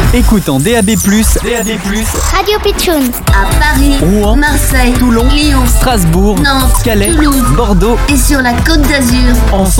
Écoute en DAB+, Radio Pitchoun. À Paris, Rouen, Marseille, Toulon, Lyon, Strasbourg, Nantes, Calais, Toulouse Bordeaux, et sur la Côte d'Azur. en